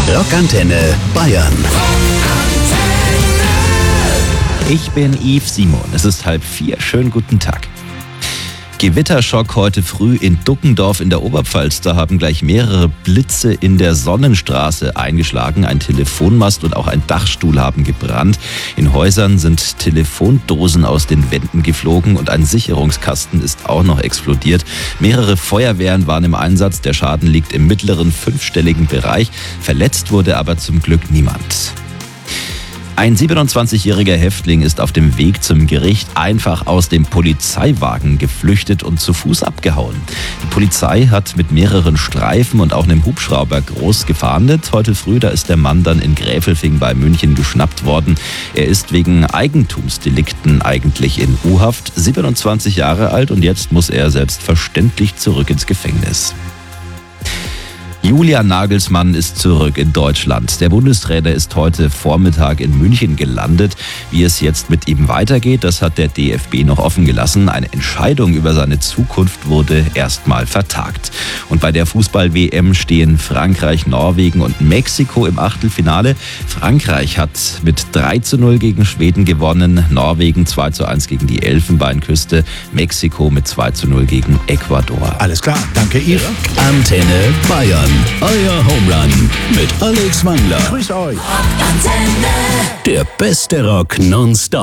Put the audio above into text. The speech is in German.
Rockantenne Bayern. Ich bin Yves Simon. Es ist 3:30. Schönen guten Tag. Gewitterschock heute früh in Duckendorf in der Oberpfalz. Da haben gleich mehrere Blitze in der Sonnenstraße eingeschlagen. Ein Telefonmast und auch ein Dachstuhl haben gebrannt. In Häusern sind Telefondosen aus den Wänden geflogen und ein Sicherungskasten ist auch noch explodiert. Mehrere Feuerwehren waren im Einsatz. Der Schaden liegt im mittleren 5-stelligen Bereich. Verletzt wurde aber zum Glück niemand. Ein 27-jähriger Häftling ist auf dem Weg zum Gericht einfach aus dem Polizeiwagen geflüchtet und zu Fuß abgehauen. Die Polizei hat mit mehreren Streifen und auch einem Hubschrauber groß gefahndet. Heute früh, da ist der Mann dann in Gräfelfing bei München geschnappt worden. Er ist wegen Eigentumsdelikten eigentlich in U-Haft, 27 Jahre alt und jetzt muss er selbstverständlich zurück ins Gefängnis. Julian Nagelsmann ist zurück in Deutschland. Der Bundestrainer ist heute Vormittag in München gelandet. Wie es jetzt mit ihm weitergeht, das hat der DFB noch offen gelassen. Eine Entscheidung über seine Zukunft wurde erstmal vertagt. Und bei der Fußball-WM stehen Frankreich, Norwegen und Mexiko im Achtelfinale. Frankreich hat mit 3:0 gegen Schweden gewonnen, Norwegen 2:1 gegen die Elfenbeinküste, Mexiko mit 2:0 gegen Ecuador. Alles klar, danke Yves. Antenne Bayern. Euer Homerun mit Alex Wangler. Grüß euch. Der beste Rock nonstop.